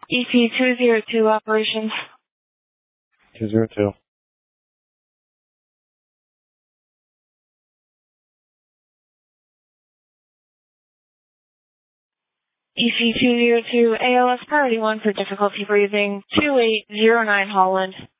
EP202 operations. 202. EC202 ALS priority 1 for difficulty breathing 2809 Holland.